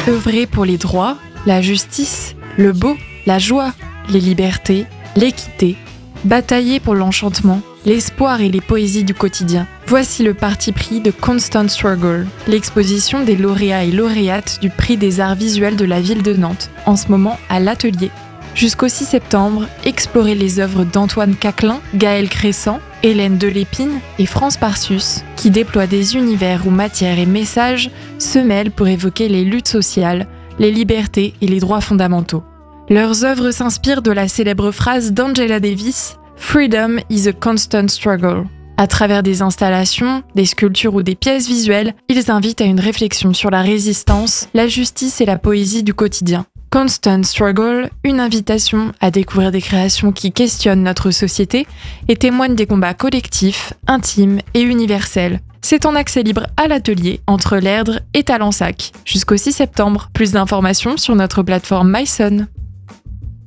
œuvrer pour les droits, la justice, le beau, la joie, les libertés, l'équité, batailler pour l'enchantement, l'espoir et les poésies du quotidien. Voici le parti pris de Constant Struggle, l'exposition des lauréats et lauréates du prix des arts visuels de la ville de Nantes, en ce moment à l'Atelier. Jusqu'au 6 septembre, explorez les œuvres d'Antoine Caclin, Gaël Crescent, Hélène Delépine et France Parsus, qui déploient des univers où matière et message se mêlent pour évoquer les luttes sociales, les libertés et les droits fondamentaux. Leurs œuvres s'inspirent de la célèbre phrase d'Angela Davis « Freedom is a constant struggle ». À travers des installations, des sculptures ou des pièces visuelles, ils invitent à une réflexion sur la résistance, la justice et la poésie du quotidien. Constant Struggle, une invitation à découvrir des créations qui questionnent notre société et témoignent des combats collectifs, intimes et universels. C'est en accès libre à l'Atelier, entre l'Erdre et Talensac, jusqu'au 6 septembre. Plus d'informations sur notre plateforme myson.